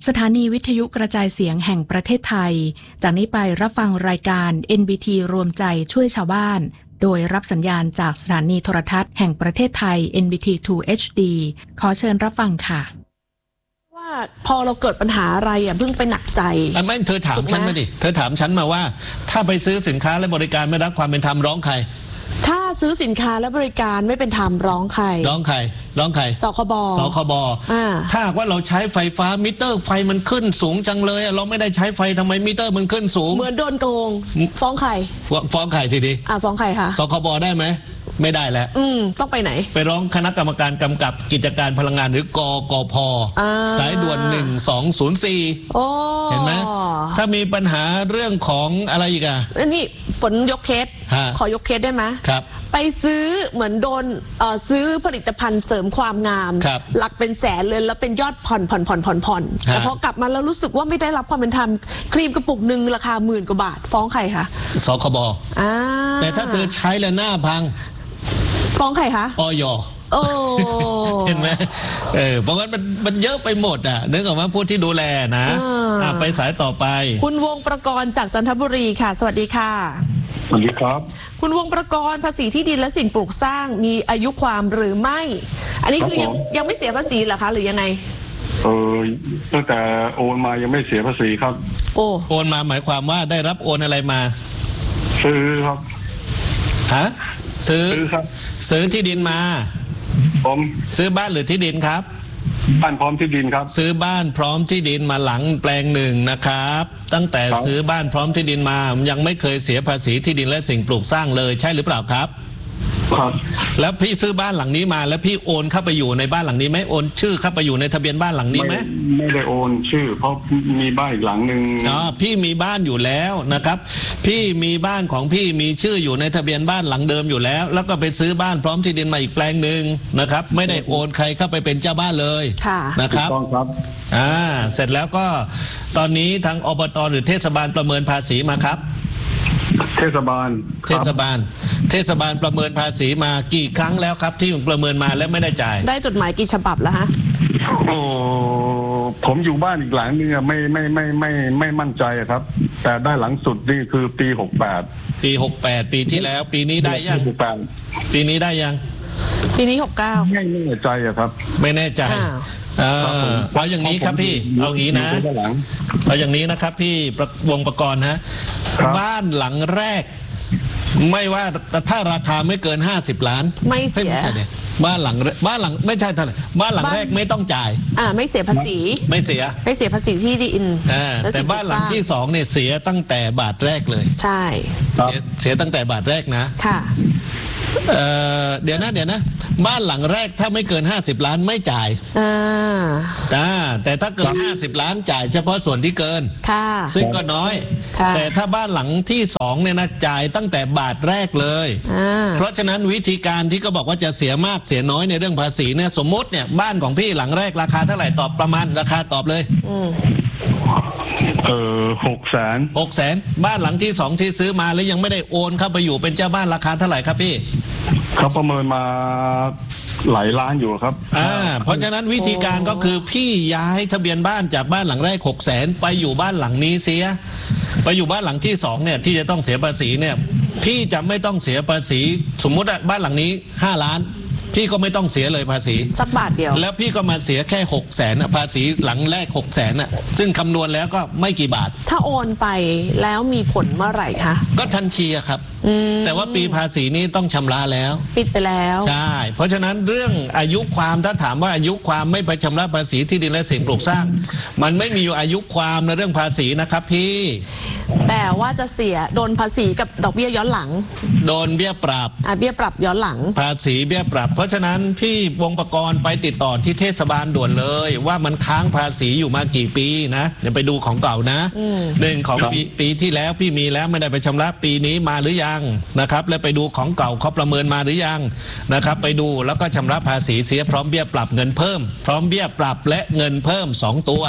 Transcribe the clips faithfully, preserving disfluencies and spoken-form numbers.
สถานีวิทยุกระจายเสียงแห่งประเทศไทยจากนี้ไปรับฟังรายการ เอ็น บี ที รวมใจช่วยชาวบ้านโดยรับสัญญาณจากสถานีโทรทัศน์แห่งประเทศไทย เอ็น บี ที ทู เอช ดี ขอเชิญรับฟังค่ะว่าพอเราเกิดปัญหาอะไรอ่ะเพิ่งไปหนักใจอันไม่เธอถามฉันมาดิเธอถามฉันมาว่าถ้าไปซื้อสินค้าและบริการไม่รับความเป็นธรรมร้องใครถ้าซื้อสินค้าและบริการไม่เป็นธรรมร้องใครร้องใครร้องใครสคบสคบถ้าว่าเราใช้ไฟฟ้ามิเตอร์ไฟมันขึ้นสูงจังเลยเราไม่ได้ใช้ไฟทำไมมิเตอร์มันขึ้นสูงเหมือนโดนโกงฟ้องใครฟ้องใครทีนี้อ่ะฟ้องใครคะสคบได้ไหมไม่ได้แล้วอืมต้องไปไหนไปร้องคณะกรรมการกำกับกิจการพลังงานหรือกกพ.สายด่วนหนึ่งสองศูนย์สี่เห็นไหมถ้ามีปัญหาเรื่องของอะไรอีกอ่ะนี่ฝนยกเคสขอยกเคสได้ไหมครับไปซื้อเหมือนโดนเอ่อซื้อผลิตภัณฑ์เสริมความงามหลักเป็นแสนเลยแล้วเป็นยอดผ่อนผ่อนผ่อนผ่อนผ่อนแต่พอกลับมาแล้วรู้สึกว่าไม่ได้รับความเป็นธรรมครีมกระปุกหนึ่งราคาหมื่นกว่าบาทฟ้องใครคะสคบแต่ถ้าเธอใช้แล้วหน้าพังฟ้องใครคะอย. โอ้เห็นไหมเออเพราะงั้นมันมันเยอะไปหมดอ่ะนึกออกว่าผู้ที่ดูแลนะอ่าไปสายต่อไปคุณวงประกรณ์จากจันทบุรีค่ะสวัสดีค่ะสวัสดีครับคุณวงประกรณ์ภาษีที่ดินและสิ่งปลูกสร้างมีอายุความหรือไม่อันนี้คือยังยังไม่เสียภาษีเหรอคะหรือยังไงเออตั้งแต่โอนมายังไม่เสียภาษีครับโอ้โอนมาหมายความว่าได้รับโอนอะไรมาซื้อครับฮะซื้อครับซื้อที่ดินมาผมซื้อบ้านหรือที่ดินครับบ้านพร้อมที่ดินครับซื้อบ้านพร้อมที่ดินมาหลังแปลงหนึ่งนะครับตั้งแต่ซื้อบ้านพร้อมที่ดินมายังไม่เคยเสียภาษีที่ดินและสิ่งปลูกสร้างเลยใช่หรือเปล่าครับครับแล้วพี่ซื้อบ้านหลังนี้มาแล้วพี่โอนเข้าไปอยู่ในบ้านหลังนี้ไหมโอนชื่อเข้าไปอยู่ในทะเบียนบ้านหลังนี้ไหมไม่ได้โอนชื่อเพราะมีบ้านอีกหลังหนึ่งอ๋อพี่มีบ้านอยู่แล้วนะครับพี่มีบ้านของพี่มีชื่ออยู่ในทะเบียนบ้านหลังเดิมอยู่แล้วแล้วก็ไปซื้อบ้านพร้อมที่ดินมาอีกแปลงหนึ่งนะครับไม่ได้โอนใครเข้าไปเป็นเจ้าบ้านเลยนะครับต้องครับอ่าเสร็จแล้วก็ตอนนี้ทางอบต.หรือเทศบาลประเมินภาษีมาครับเทศบาลเทศบาลเทศบาลประเมินภาษีมากี่ครั้งแล้วครับที่ประเมินมาแล้วไม่ได้จ่ายได้จดหมายกี่ฉบับแล้วฮะโอ้ผมอยู่บ้านอีกหลังนึงอะไม่ไม่ไม่ไม่ไม่มั่นใจครับแต่ได้หลังสุดนี่คือปีหกแปดปีหกแปดปีที่แล้วปีนี้ได้ยังปีนี้ได้ยังปีนี้หกเก้าไม่แน่ใจอะครับไม่แน่ใจเออเอาอย่างนี้ครับพี่เอาอย่างนี้นะเอาอย่างนี้นะครับพี่วงประกรณ์ฮะบ้านหลังแรกไม่ว่าถ้าราคาไม่เกินห้าสิบล้านไม่เสียบ้านหลังบ้านหลังไม่ใช่เท่าไหร่บ้านหลังแรกไม่ต้องจ่ายอ่าไม่เสียภาษีไม่เสียไม่เสียภาษีที่ดินแต่บ้านหลังที่สองเนี่ยเสียตั้งแต่บาทแรกเลยใช่เสียเสียตั้งแต่บาทแรกนะค่ะเอ่อเดี๋ยวนะเดี๋ยวนะบ้านหลังแรกถ้าไม่เกินห้าสิบล้านไม่จ่ายอ่าอ่าแต่ถ้าเกินห้าสิบล้านจ่ายเฉพาะส่วนที่เกินค่ะซึ่งก็น้อยแต่ถ้าบ้านหลังที่สองเนี่ยนะจ่ายตั้งแต่บาทแรกเลยเพราะฉะนั้นวิธีการที่ก็บอกว่าจะเสียมากเสียน้อยในเรื่องภาษีเนี่ยสมมติเนี่ยบ้านของพี่หลังแรกราคาเท่าไหร่ตอบประมาณราคาตอบเลยเออหกแสนหกแสนบ้านหลังที่สองที่ซื้อมาแล้วยังไม่ได้โอนเข้าไปอยู่เป็นเจ้าบ้านราคาเท่าไหร่ครับพี่เขาประเมินมาหลายล้านอยู่ครับอ่าเพราะฉะนั้นวิธีการก็คือพี่ย้ายทะเบียนบ้านจากบ้านหลังแรกหกแสนไปอยู่บ้านหลังนี้เสียไปอยู่บ้านหลังที่สองเนี่ยที่จะต้องเสียภาษีเนี่ยพี่จะไม่ต้องเสียภาษีสมมุติว่าบ้านหลังนี้ห้าล้านพี่ก็ไม่ต้องเสียเลยภาษีสักบาทเดียวแล้วพี่ก็มาเสียแค่หกแสนภาษีหลังแรกหกแสนอ่ะซึ่งคำนวณแล้วก็ไม่กี่บาทถ้าโอนไปแล้วมีผลเมื่อไหร่คะก็ทันทีครับแต่ว่าปีภาษีนี้ต้องชำระแล้วปิดไปแล้วใช่เพราะฉะนั้นเรื่องอายุความถ้าถามว่าอายุความไม่ไปชำระภาษีที่ดินและสิ่งปลูกสร้างมันไม่มีอยู่อายุความในเรื่องภาษีนะครับพี่แต่ว่าจะเสียโดนภาษีกับดอกเบี้ยย้อนหลังโดนเบี้ยปรับอ่ะเบี้ยปรับย้อนหลังภาษีเบี้ยปรับเพราะฉะนั้นพี่วงประกรณ์ไปติดต่อที่เทศบาลด่วนเลยว่ามันค้างภาษีอยู่มากี่ปีนะเดี๋ยวไปดูของเก่านะหนึ่งของปีปีที่แล้วพี่มีแล้วไม่ได้ไปชำระปีนี้มาหรือยังนะครับแล้วไปดูของเก่าเขาประเมินมาหรือยังนะครับไปดูแล้วก็ชำระภาษีเสียพร้อมเบี้ยปรับเงินเพิ่มพร้อมเบี้ยปรับและเงินเพิ่มสองตัว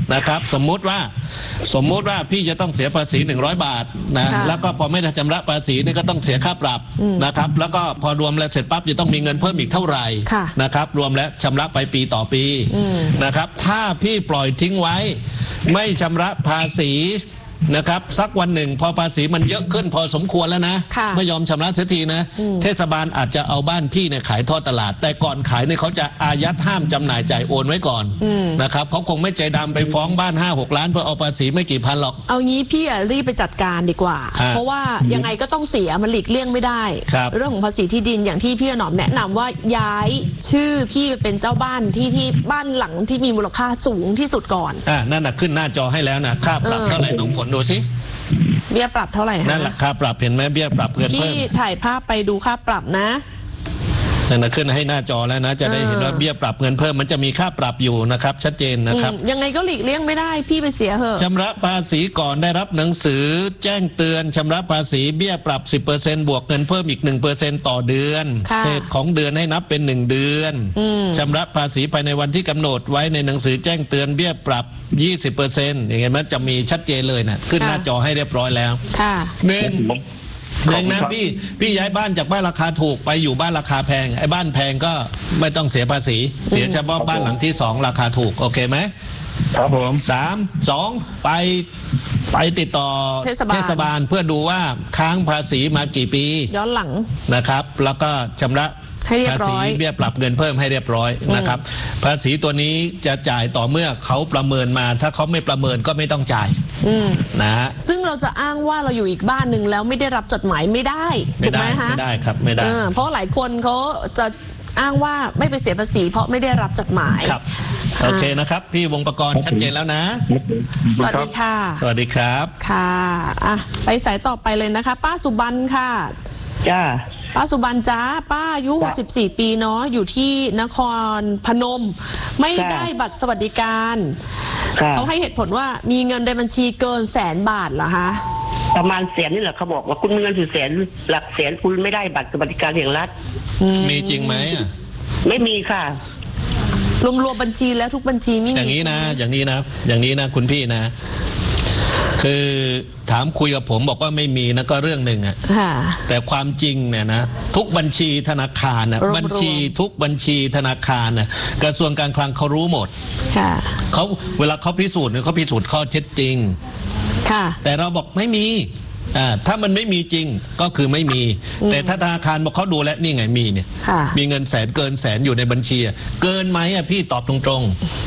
นะครับสมมุติว่าสมมุติว่าพี่จะต้องเสียภาษีหนึ่งร้อยบาทนะแล้วก็พอไม่ได้ชำระภาษีนี่ก็ต้องเสียค่าปรับนะครับแล้วก็พอรวมแล้วเสร็จปั๊บจะต้องมีเงินเพิ่มอีกเท่าไหร่นะครับรวมแล้วชำระไปปีต่อปีนะครับถ้าพี่ปล่อยทิ้งไว้ไม่ชำระภาษีนะครับสักวันหนึ่งพอภาษีมันเยอะขึ้นพอสมควรแล้วนะไม่ยอมชำระเสียทีนะเทศบาลอาจจะเอาบ้านพี่เนี่ยขายทอดตลาดแต่ก่อนขายเนี่ยเขาจะอายัดห้ามจำหน่ายจ่ายโอนไว้ก่อนนะครับเขาคงไม่ใจดำไปฟ้องบ้าน ห้าหก ล้านเพื่อเอาภาษีไม่กี่พันหรอกเอางี้พี่อ่ะรีบไปจัดการดีกว่าเพราะว่ายังไงก็ต้องเสียมันหลีกเลี่ยงไม่ได้เรื่องของภาษีที่ดินอย่างที่พี่หนอมแนะนำว่าย้ายชื่อพี่ไปเป็นเจ้าบ้านที่ที่บ้านหลังที่มีมูลค่าสูงที่สุดก่อนอ่านั่นน่ะขึ้นหน้าจอให้แล้วนะค่าปรับเท่าไหร่น้องฝนดูสิเบี้ยปรับเท่าไหร่ฮะนั่นแหละค่าปรับเห็นไหมเบี้ยปรับเงินเพิ่มพี่ถ่ายภาพไปดูค่าปรับนะนั่นนะขึ้นให้หน้าจอแล้วนะจะได้เห็นว่าเบี้ยปรับเงินเพิ่มมันจะมีค่าปรับอยู่นะครับชัดเจนนะครับยังไงก็หลีกเลี่ยงไม่ได้พี่ไปเสียเหอะชำระภาษีก่อนได้รับหนังสือแจ้งเตือนชำระภาษีเบี้ยปรับ สิบเปอร์เซ็นต์ บวกเงินเพิ่มอีก หนึ่งเปอร์เซ็นต์ ต่อเดือนเศษของเดือนให้นับเป็นหนึ่งเดือนชำระภาษีภายในวันที่กำหนดไว้ในหนังสือแจ้งเตือนเบี้ยปรับ ยี่สิบเปอร์เซ็นต์ อย่างเงี้ยมันจะมีชัดเจนเลยนะขึ้นหน้าจอให้เรียบร้อยแล้วหนึ่งหนึ่งนะพี่พี่ย้ายบ้านจากบ้านราคาถูกไปอยู่บ้านราคาแพงไอ้บ้านแพงก็ไม่ต้องเสียภาษีเสียเฉพาะบ้านหลังที่สองราคาถูกโอเคไหมครับผมสามสองไปไปติดต่อเทศบาลเพื่อดูว่าค้างภาษีมากี่ปีย้อนหลังนะครับแล้วก็ชำระภาษีเบี้ยปรับเงินเพิ่มให้เรียบร้อยนะครับภาษีตัวนี้จะจ่ายต่อเมื่อเขาประเมินมาถ้าเขาไม่ประเมินก็ไม่ต้องจ่ายนะฮะซึ่งเราจะอ้างว่าเราอยู่อีกบ้านหนึ่งแล้วไม่ได้รับจดหมายไม่ได้ถูกไหมฮะไม่ได้ครับไม่ได้เพราะหลายคนเขาจะอ้างว่าไม่ไปเสียภาษีเพราะไม่ได้รับจดหมายครับโอเคนะครับพี่วงประกรณ์ชัดเจนแล้วนะสวัสดีค่ะสวัสดีครับค่ะอ่ะไปสายต่อไปเลยนะคะป้าสุบรรณค่ะจ้าป้าสุบรรณจ้าป้าอายุหกสิบสี่ปีเนาะอยู่ที่นครพนมไม่ได้บัตรสวัสดิการเขาให้เหตุผลว่ามีเงินในบัญชีเกินแสนบาทเหรอคะประมาณแสนนี่แหละเขาบอกว่าคุณมีเงินถึงแสนหลักแสนคุณไม่ได้บัตรสวัสดิการแห่งรัฐมีจริงไหมอ่ะไม่มีค่ะรวมๆบัญชีแล้วทุกบัญชีไม่มีอย่างนี้นะอย่างนี้นะอย่างนี้นะคุณพี่นะคือถามคุยกับผมบอกว่าไม่มีนะก็เรื่องหนึ่งอ่ะแต่ความจริงเนี่ยนะทุกบัญชีธนาคารนะบัญชีทุกบัญชีธนาคารนะกระทรวงการคลังเขารู้หมดเขาเวลาเขาพิสูจน์เนี่ยเขาพิสูจน์ข้อเท็จจริงแต่เราบอกไม่มีอ่าถ้ามันไม่มีจริงก็คือไม่มีแต่ถ้าธนาคารบอกเขาดูแล้วนี่ไงมีเนี่ยมีเงินแสนเกินแสนอยู่ในบัญชีเกินไหมอ่ะพี่ตอบตรง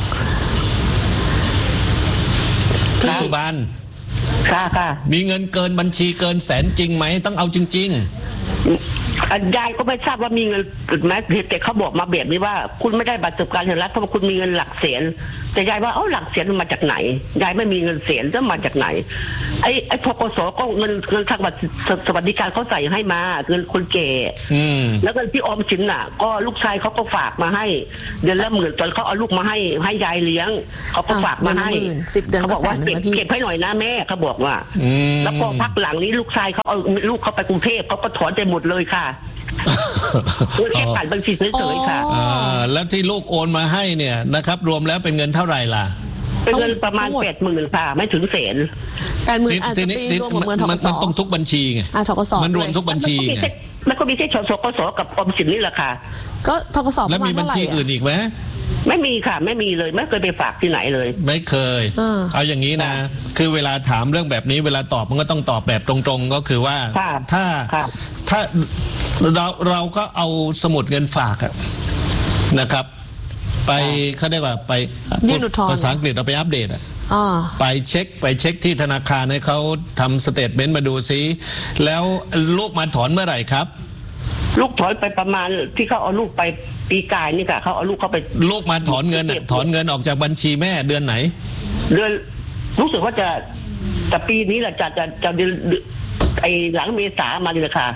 ๆพี่สุบรรณค่ะค่ะมีเงินเกินบัญชีเกินแสนจริงไหมต้องเอาจริงๆยายก็ไม่ทราบว่ามีเงินไหมแต่เขาบอกมาแบบนี้ว่าคุณไม่ได้บัตรสวัสดิการแห่งรัฐเพราะว่าคุณมีเงินหลักแสนแต่ยายว่าเอ้าหลักแสนมันมาจากไหนยายไม่มีเงินแสนจะมาจากไหนไอ้ไอ้ธกสก็เงินเงินทางบัตรสวัสดิการเขาใส่ให้มาเงินคนแก่แล้วเงินที่ออมสินน่ะก็ลูกชายเขาก็ฝากมาให้เดือนละหมื่นตอนเขาเอาลูกมาให้ให้ยายเลี้ยงเขาก็ฝากมาให้เขาบอกว่าเก็บให้หน่อยนะแม่เขาบอกว่าแล้วพอพักหลังนี้ลูกชายเขาเอาลูกเขาไปกรุงเทพเขาก็ถอนไปหมดเลยค่ะแค่ผ่านบัญชีเฉยๆค่ะแล้วที่ลูกโอนมาให้เนี่ยนะครับรวมแล้วเป็นเงินเท่าไหร่ล่ะเป็นเงินประมาณแปดหมื่นค่ะไม่ถึงแสนแปดหมื่นอาจจะไปรวมกับเงินธกสมันต้องทุกบัญชีไงธกสมันรวมทุกบัญชีไงมันก็มีแค่ธกสกับออมสินนี่แหละค่ะก็ธกสแล้วมีบัญชีอื่นอีกไหมไม่มีค่ะไม่มีเลยไม่เคยไปฝากที่ไหนเลยไม่เคยเอาอย่างนี้นะคือเวลาถามเรื่องแบบนี้เวลาตอบมันก็ต้องตอบแบบตรงๆก็คือว่าถ้าถ้าเราเราก็เอาสมุดเงินฝากนะครับไปเขาเรียกว่าไปภาษาอังกฤษเราไปอัปเดตอ่ะไปเช็คไปเช็คที่ธนาคารให้เขาทำสเตทเมนต์มาดูซิแล้วลูกมาถอนเมื่อไหร่ครับลูกถอนไปประมาณที่เขาเอาลูกไปปีกายนี่ค่ะเขาเอาลูกเขาไปลูกมาถอนเงินถอนเงินออกจากบัญชีแม่เดือนไหนเดือนรู้สึกว่าจะแต่ปีนี้แหละจะจะจะไอหลังเมษามาเลยค่ะ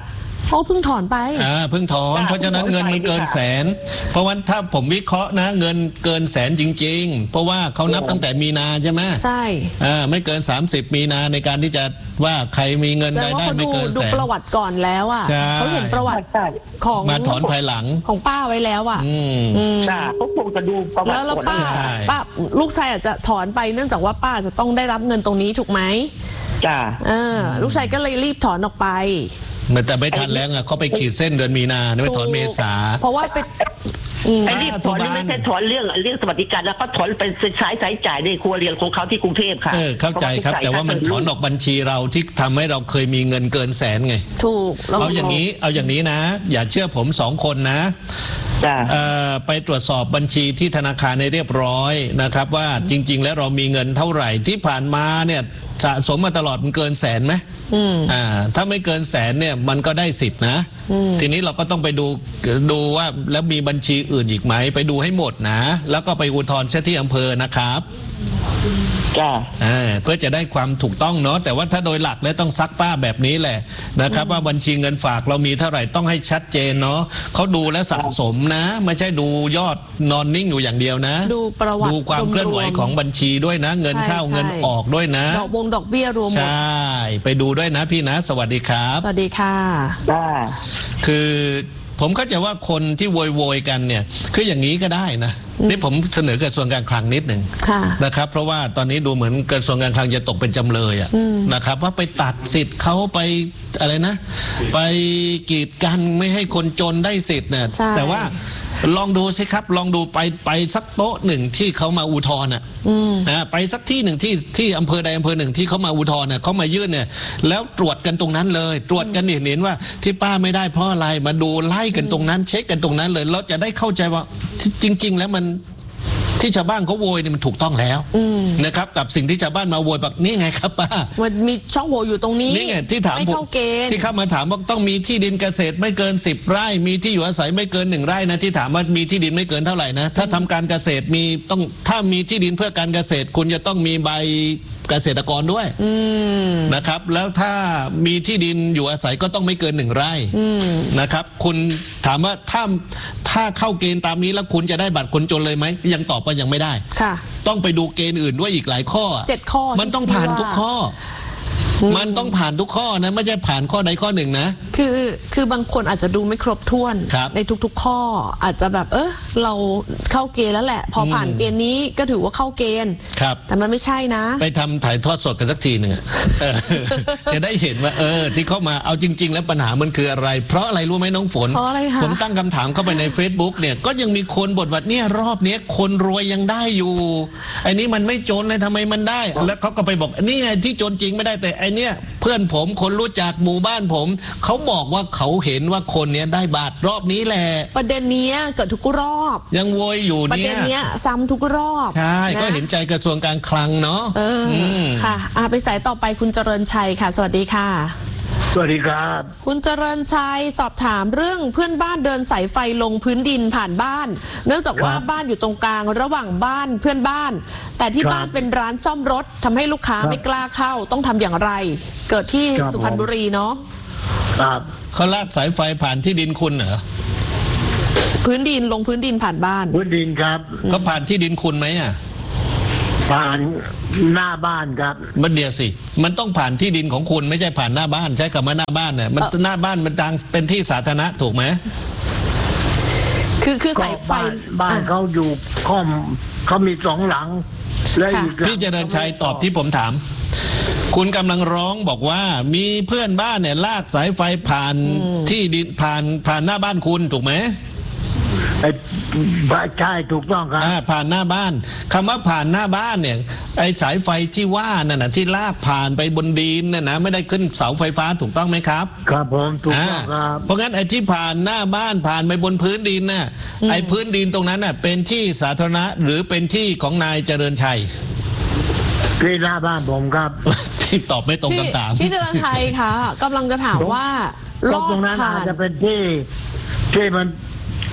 โอ้เพิ่งถอนไปอ่าเพิ่งถอนเพราะฉะนั้นเงินมันเกินแสนเพราะว่าถ้าผมวิเคราะห์นะเงินเกินแสนจริงๆเพราะว่าเขานับตั้งแต่มีนาใช่ไหมใช่อ่าไม่เกินสามสิบมีนาในการที่จะว่าใครมีเงินรายได้ไม่เกินแสนดูประวัติก่อนแล้วอ่ะเขาเห็นประวัติของมาถอนภายหลังของป้าไว้แล้วอ่ะจ้าเขาคงจะดูประวัติแล้วป้าป้าลูกชายอาจจะถอนไปเนื่องจากว่าป้าจะต้องได้รับเงินตรงนี้ถูกไหมจ้าเออลูกชายก็เลยรีบถอนออกไปแต่ไม่ทันแล้วอ่ะเขาไปขีดเส้นเดือนมีนาไม่ถอนเมษาเพราะว่าเป็นไอ้รีบถอนนี่ไม่ใช่ถอนเรื่องเรื่องสวัสดิการแล้วก็ถอนเป็นใช้ใช้จ่ายในครัวเรือนของเขาที่กรุงเทพค่ะเออเข้าใจครับแต่ว่ามันถอนออกบัญชีเราที่ทำให้เราเคยมีเงินเกินแสนไงถูกเอาอย่างนี้เอาอย่างนี้นะอย่าเชื่อผมสองคนนะไปตรวจสอบบัญชีที่ธนาคารในเรียบร้อยนะครับว่าจริงๆแล้วเรามีเงินเท่าไหร่ที่ผ่านมาเนี่ยสะสมมาตลอดมันเกินแสนไหมอ่าถ้าไม่เกินแสนเนี่ยมันก็ได้สิทธินะทีนี้เราก็ต้องไปดูดูว่าแล้วมีบัญชีอื่นอีกไหมไปดูให้หมดนะแล้วก็ไปอุทธรณ์ที่อำเภอนะครับจ้าเพื่อจะได้ความถูกต้องเนาะแต่ว่าถ้าโดยหลักแล้วต้องซักป้าแบบนี้แหละนะครับว่าบัญชีเงินฝากเรามีเท่าไหร่ต้องให้ชัดเจนเนาะเขาดูและสะสมนะไม่ใช่ดูยอดนอนนิ่งอยู่อย่างเดียวนะดูประวัติดูความเคลื่อนไหวของบัญชีด้วยนะเงินเข้าเงินออกด้วยนะดอกบงดอกเบี้ยรวมใช่ไปดูด้วยนะพี่นะสวัสดีครับสวัสดีค่ะคือผมเข้าใจว่าคนที่โวยโวยกันเนี่ยคืออย่างนี้ก็ได้นะนี่ผมเสนอกระทรวงการคลังนิดหนึ่งนะครับเพราะว่าตอนนี้ดูเหมือนกระทรวงการคลังจะตกเป็นจำเลยอ่ะนะครับว่าไปตัดสิทธิ์เขาไปอะไรนะไปกีดกันไม่ให้คนจนได้สิทธิ์เนี่ยแต่ว่าลองดูสิครับลองดูไปไปสักโต๊ะหนึ่งที่เขามาอุทธรณ์อ่ะนะไปสักที่หนึ่งที่ที่อำเภอใดอำเภอหนึ่งที่เขามาอุทธรณ์เนี่ยเขามายื่นเนี่ยแล้วตรวจกันตรงนั้นเลยตรวจกันเห็นเห็นว่าที่ป้าไม่ได้เพราะอะไรมาดูไล่กันตรงนั้นเช็คกันตรงนั้นเลยเราจะได้เข้าใจว่าจริงๆแล้วมันที่ชาวบ้านเขาโวยเนี่ยมันถูกต้องแล้วนะครับกับสิ่งที่ชาวบ้านมาโวยแบบนี่ไงครับป้ามันมีช่องโหว่อยู่ตรงนี้นี่ไงที่ถามผมที่เข้ามาถามว่าต้องมีที่ดินเกษตรไม่เกินสิบไร่มีที่อยู่อาศัยไม่เกินหนึ่งไร่นะที่ถามว่ามีที่ดินไม่เกินเท่าไหร่นะถ้าทำการเกษตรมีต้องถ้ามีที่ดินเพื่อการเกษตรคุณจะต้องมีใบเกษตรกรด้วยนะครับแล้วถ้ามีที่ดินอยู่อาศัยก็ต้องไม่เกินหนึ่งไร่นะครับคุณถามว่าถ้าถ้าเข้าเกณฑ์ตามนี้แล้วคุณจะได้บัตรคนจนเลยไหมยังตอบว่ายังไม่ได้ต้องไปดูเกณฑ์อื่นด้วยอีกหลายข้อเจ็ดข้อมันต้องผ่านทุกข้อมันต้องผ่านทุกข้อนะไม่ใช่ผ่านข้อใดข้อหนึ่งนะคือคือบางคนอาจจะดูไม่ครบถ้วนในทุกๆข้ออาจจะแบบเออเราเข้าเกณฑ์แล้วแหละพอผ่านเกณฑ์นี้ก็ถือว่าเข้าเกณฑ์แต่มันไม่ใช่นะไปทำถ่ายทอดสดกันสักทีหนึ่งจะได้เห็นว่าเออที่เข้ามาเอาจริงๆแล้วปัญหามันคืออะไรเพราะอะไรรู้ไหมน้องฝนผมตั้งคำถามเข้าไปใน Facebook เนี่ยก็ยังมีคนบ่นว่าเนี่ยรอบนี้คนรวยยังได้อยู่ไอ้นี้มันไม่จนเลยทำไมมันได้แล้วเขาก็ไปบอกนี่ไงที่จนจริงไม่ได้แต่ไอเนี้ยเพื่อนผมคนรู้จักหมู่บ้านผมเขาบอกว่าเขาเห็นว่าคนเนี้ยได้บาทรอบนี้แหละประเด็นนี้เกิดทุกรอบยังโวยอยู่เนี่ยประเด็นเนี้ยซ้ำทุกรอบใช่ก็เห็นใจกระทรวงการคลังเนาะเออค่ะอ่ะไปสายต่อไปคุณเจริญชัยค่ะสวัสดีค่ะสวัสดีครับคุณเจริญชัยสอบถามเรื่องเพื่อนบ้านเดินสายไฟลงพื้นดินผ่านบ้านเนื่องจากว่าบ้านอยู่ตรงกลางระหว่างบ้านเพื่อนบ้านแต่ที่บ้านเป็นร้านซ่อมรถทำให้ลูกค้าไม่กล้าเข้าต้องทำอย่างไรเกิดที่สุพรรณบุรีเนาะครับเขาลากสายไฟผ่านที่ดินคุณเหรอพื้นดินลงพื้นดินผ่านบ้านพื้นดินครับก็ผ่านที่ดินคุณไหมอ่ะผ่านหน้าบ้านครับมันเดียวสิมันต้องผ่านที่ดินของคุณไม่ใช่ผ่านหน้าบ้านใช้คำว่าหน้าบ้านเนี่ยมันหน้าบ้านมันดังเป็นที่สาธารณะถูกไหมคือคือสายไฟบ้านเขาอยู่ข้อมเขามีสองหลังและพี่เจริญชัยตอบที่ผมถามคุณกำลังร้องบอกว่ามีเพื่อนบ้านเนี่ยลากสายไฟผ่านที่ดินผ่านผ่านหน้าบ้านคุณถูกไหมใช่ถูกต้องครับผ่านหน้าบ้านคำว่าผ่านหน้าบ้านเนี่ยไอ้สายไฟที่ว่านั่นนะที่ลากผ่านไปบนดินน่ะนะไม่ได้ขึ้นเสาไฟฟ้าถูกต้องไหมครับครับผมถูกต้องครับเพราะงั้นไอ้ที่ผ่านหน้าบ้านผ่านไปบนพื้นดินน่ะไอ้พื้นดินตรงนั้นน่ะเป็นที่สาธารณะหรือเป็นที่ของนายเจริญชัยที่หน้าบ้านผมครับที่ตอบไม่ตรงคำถามพี่เจริญชัยค่ะกำลังจะถามว่ารอบตรงนั้นอาจจะเป็นที่ที่มัน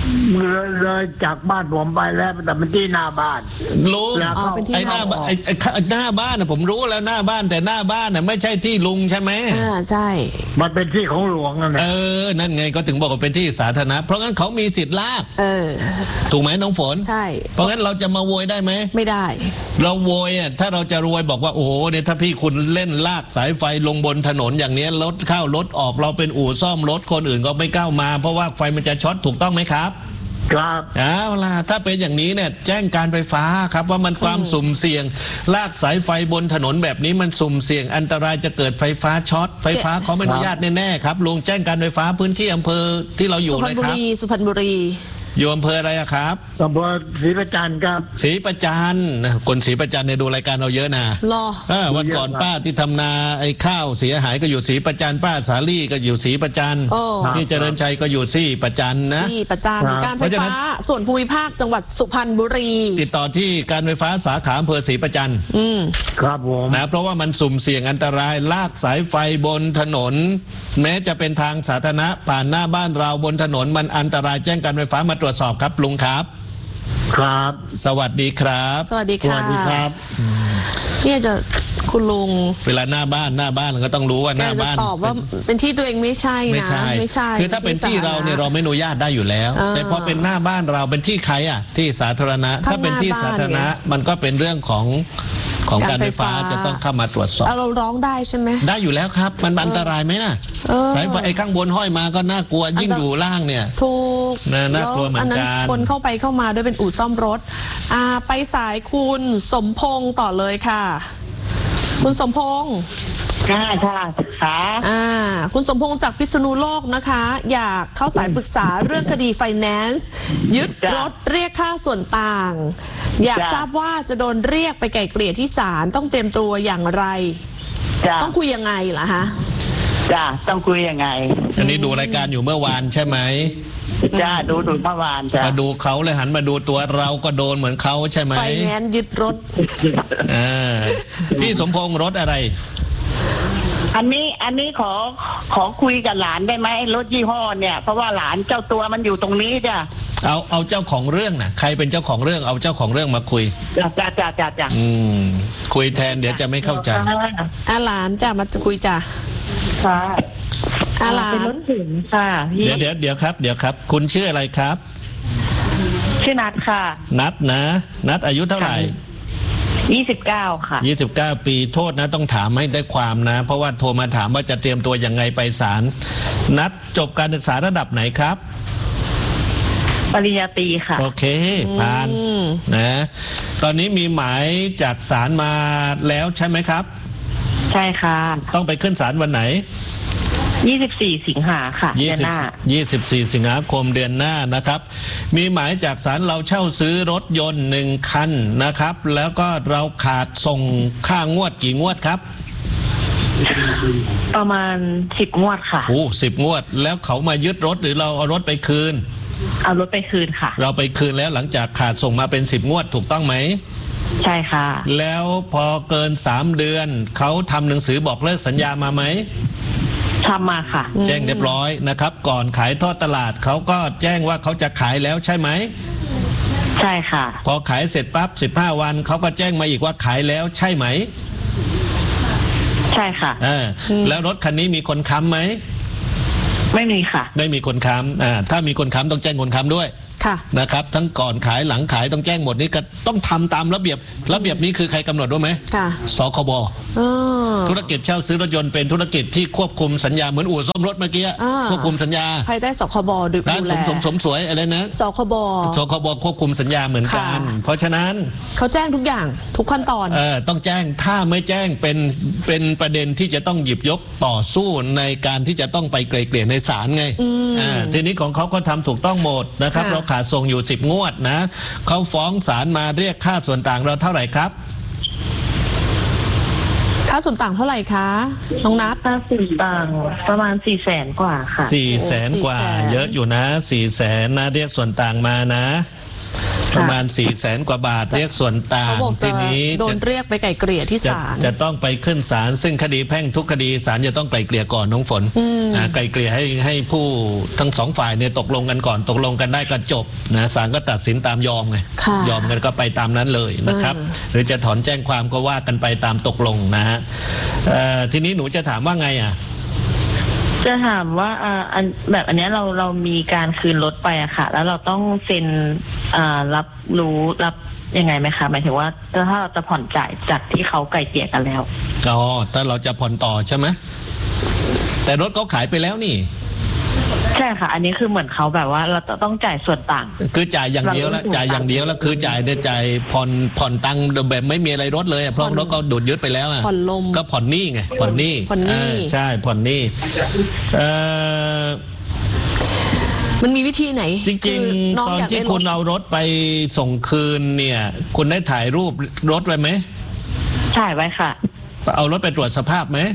เลยเลยจากบ้านผมไปแล้วแต่เป็นที่หน้าบ้านลุงอ๋อเป็นที่ไอ้หน้าบ้านไอ้ไอ้ไอ้หน้าบ้านน่ะผมรู้แล้วหน้าบ้านแต่หน้าบ้านน่ะไม่ใช่ที่ลุงใช่ไหมอ่าใช่มันเป็นที่ของหลวงนั่นแหละเออนั่นไงก็ถึงบอกว่าเป็นที่สาธารณะเพราะงั้นเขามีสิทธิ์ลากเออถูกไหมน้องฝนใช่เพราะงั้นเราจะมาโวยได้ไหมไม่ได้เราโวยอ่ะถ้าเราจะรวยบอกว่าโอ้โหเนี่ยถ้าพี่คุณเล่นลากสายไฟลงบนถนนอย่างเนี้ยรถเข้ารถออกเราเป็นอู่ซ่อมรถคนอื่นก็ไม่กล้ามาเพราะว่าไฟมันจะช็อตถูกต้องไหมครับครับเอาล่ะถ้าเป็นอย่างนี้เนี่ยแจ้งการไฟฟ้าครับว่ามันความสุ่มเสี่ยงลากสายไฟบนถนนแบบนี้มันสุ่มเสี่ยงอันตรายจะเกิดไฟฟ้าช็อตไฟฟ้าเขาไม่อนุญาตแน่ๆครับลุงแจ้งการไฟฟ้าพื้นที่อำเภอที่เราอยู่สุพรเลรณยบุครับรีสุพรรณบุรีอยู่อำเภออะไรอะครับอำเภอศรีประจันทร์ครับศรีประจันทร์นะคนศรีประจันทร์เนี่ยดูรายการเราเยอะนะรอเออวันก่อนป้าที่ทำนาไอ้ข้าวเสียหายก็อยู่ศรีประจันทร์ป้าสาลี่ก็อยู่ศรีประจันทร์โอ้พี่เจริญชัยก็อยู่ศรีประจันทร์นะที่ประจันครับการไฟเพราะฉะนั้ฟ้าน ส่วนภูมิภาคจังหวัดสุพรรณบุรีติดต่อที่การไฟฟ้าสาขาอำเภอศรีประจันทร์อืมครับผมนะเพราะว่ามันสุ่มเสี่ยงอันตรายลากสายไฟบนถนน แม้จะเป็นทางสาธารณะผ่านหน้าบ้านเราบนถนนมันอันตรายแจ้งการไฟฟ้ามาตรวจสอบครับลุงครับครับสวัสดีครับสวัสดีสค่ะวัสดีครับเนี่ยจะคุณลุงเวลาหน้าบ้านหน้าบ้านก็ต้องรู้ว่าหแกน้าจะบ้านตอบว่าเป็นที่ตัวเองไม่ใช่ไม่นะใช่ไม่ใช่คือถ้าเป็นที่เราเนี่ยเราไม่อนุญาตได้อยู่แล้วเออแต่พอเป็นหน้าบ้านเราเป็นที่ใครอ่ะที่สาธารณะข้างถ้าเป็นที่หน้าบ้านสาธารณะเนี่ยมันก็เป็นเรื่องของของการการไฟฟ้าไฟฟ้าจะต้องเข้ามาตรวจสอบเอาเราร้องได้ใช่ไหมได้อยู่แล้วครับ มันอันตรายไหมน่ะเออสายไฟไอ้ข้างบนห้อยมาก็น่ากลัวยิ่งอันตอยู่ล่างเนี่ยถูกน่าน่ากลัวเหมือนกันแล้วคนเข้าไปเข้ามาด้วยเป็นอู่ซ่อมรถ อ่า ไปสายคุณสมพงษ์ต่อเลยค่ะ คุณสมพงษ์ค่ะค่ะศึกษาอ่า คุณสมพงษ์จากพิษณุโลกนะคะ อยากเข้าสายปรึกษาเรื่องคดีไฟแนนซ์ยึดรถเรียกค่าส่วนต่าง อยากจ้ะทราบว่าจะโดนเรียกไปไกล่เกลี่ยที่ศาลต้องเตรียมตัวอย่างไรจ้ะต้องคุยยังไงล่ะฮะจ้ะต้องคุยยังไงอันนี้ดูรายการอยู่เมื่อวานใช่ไหมจ้ะดูดูเมื่อวานจ้ะมาดูเขาเลยหันมาดูตัวเราก็โดนเหมือนเขาใช่ไหมไฟแนนซ์ยึดรถอ่าพี่สมพงษ์รถอะไรอันนี้อันนี้ขอขอคุยกับหลานได้ไหมรถยี่ห้อเนี่ยเพราะว่าหลานเจ้าตัวมันอยู่ตรงนี้จ้ะเอาเอาเจ้าของเรื่องนะใครเป็นเจ้าของเรื่องเอาเจ้าของเรื่องมาคุยจ้ะจ้ะจ้ะจ้ะจ้ะอืมคุยแทนเดี๋ยวจะไม่เข้าใจอาหลานจ้ะมาคุยจ้ะค่ะอาหลาเป็นรนถเข็นค่ะพี่เดี๋ยวเดี๋ยวเดี๋ยวครับเดี๋ยวครับ คุณชื่ออะไรครับชื่อนัดค่ะนัดนะ นัดอายุเท่าไหร่ยี่สิบเก้าค่ะยี่สิบเก้าปีโทษนะต้องถามให้ได้ความนะ เพราะว่าโทรมาถามว่าจะเตรียมตัวยังไงไปศาลนัดจบการศึกษาระดับไหนครับปริญญาตรีค่ะโอเคผ่านนะตอนนี้มีหมายจากศาลมาแล้วใช่ไหมครับใช่ค่ะต้องไปขึ้นศาลวันไหนยี่สิบสี่สิงหาค่ะเดือนหน้ายี่สิบสี่สิงหาคมเดือนหน้านะครับ มีหมายจากศาลเราเช่าซื้อรถยนต์หนึ่งคันนะครับ แล้วก็เราขาดส่งค่างวดกี่งวดครับประมาณสิบงวดค่ะโอ้สิบงวด แล้วเขามายึดรถหรือเราเอารถไปคืนเอารถไปคืนค่ะเราไปคืนแล้วหลังจากขาดส่งมาเป็นสิบงวดถูกต้องไหมใช่ค่ะแล้วพอเกินสามเดือนเขาทำหนังสือบอกเลิกสัญญามาไหมทำมาค่ะแจ้งเรียบร้อยนะครับ ก่อนขายทอดตลาดเขาก็แจ้งว่าเขาจะขายแล้วใช่ไหมใช่ค่ะพอขายเสร็จปั๊บสิบห้าวันเขาก็แจ้งมาอีกว่าขายแล้วใช่ไหมใช่ค่ะเออแล้วรถคันนี้มีคนค้ำไหมไม่มีค่ะไม่มีคนค้ำอ่าถ้ามีคนค้ำต้องแจ้งคนค้ำด้วยค่ะนะครับทั้งก่อนขายหลังขายต้องแจ้งหมดนี่ก็ต้องทำตามระเบียบระเบียบนี้คือใครกำหนดรู้ไหมค่ะสคบอ๋อธุรกิจเช่าซื้อรถยนต์เป็นธุรกิจที่ควบคุมสัญญาเหมือนอู่ซ่อมรถเมื่อกี้อ่าควบคุมสัญญาภายใต้สคบดูร้านดูสแลมสมสมสวยอะไรนะสคบสคบควบคุมสัญญาเหมือนกันค่ะเพราะฉะนั้นเขาแจ้งทุกอย่างทุกขั้นตอนเออต้องแจ้งถ้าไม่แจ้งเป็นเป็นประเด็นที่จะต้องหยิบยกต่อสู้ในการที่จะต้องไปไกลเกลี่ยในศาลไงอ่าทีนี้ของเขาก็ทำถูกต้องหมดนะครับค่ะเราขาดส่งอยู่สิบงวดนะเขาฟ้องศาลมาเรียกค่าส่วนต่างเราเท่าไหร่ครับค่าส่วนต่างเท่าไหร่คะน้องนัทค่าส่วนต่างประมาณสี่แสนกว่าค่ะสี่แสนกว่าสี่แสนเยอะอยู่นะสี่แสนนะเรียกส่วนต่างมานะประมาณสี่แสนกว่าบาทเรียกส่วนต่างทีนี้โดนเรียกไปไกล่เกลี่ยที่ศาลจะต้องไปขึ้นศาลซึ่งคดีแพ่งทุกคดีศาลจะต้องไกล่เกลี่ยก่อนน้องฝนไกล่เกลี่ยให้ให้ผู้ทั้งสองฝ่ายเนี่ยตกลงกันก่อนตกลงกันได้ก็จบนะศาลก็ตัดสินตามยอมไงยอมกันก็ไปตามนั้นเลยนะครับหรือจะถอนแจ้งความก็ว่ากันไปตามตกลงนะฮะทีนี้หนูจะถามว่าไงอ่ะจะถามว่าอ่าอันแบบอันนี้เราเรามีการคืนรถไปอะค่ะแล้วเราต้องเซ็นอ่ารับรู้รับยังไงไหมคะหมายถึงว่าถ้าเราจะผ่อนจ่ายจากที่เขาไกล่เกลี่ยกันแล้วอ๋อถ้าเราจะผ่อนต่อใช่ไหมแต่รถเขาขายไปแล้วนี่ใช่ค่ะอันนี้คือเหมือนเขาแบบว่าเราต้องจ่ายส่วนต่างคือจ่ายอย่างเดียวแล้วจ่ายอย่างเดียวแล้วคือจ่ายได้จ่ายผ่อนผ่อนตังค์แบบไม่มีอะไรรถเลยเพราะรถเขาดูดยึดไปแล้วอ่ะผ่อนลมก็ผ่อนหนี้ไงผ่อนหนี้ผ่อนหนี้ใช่ผ่อนหนี้เอ่อมันมีวิธีไหนจริงๆตอนที่คุณเอารถไปส่งคืนเนี่ยคุณได้ถ่ายรูปรถไว้ไหมถ่ายไว้ค่ะเอารถไปตรวจสภาพไหม